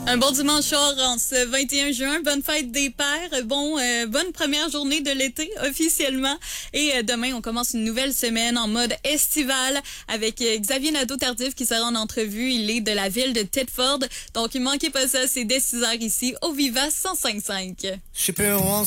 Un bon dimanche soir en ce 21 juin. Bonne fête des pères. Bonne première journée de l'été officiellement. Et demain, on commence une nouvelle semaine en mode estival avec Xavier Nadeau-Tardif qui sera en entrevue. Il est de la ville de Thetford. Donc, ne manquez pas ça. C'est dès 6 heures ici au Viva 105.5.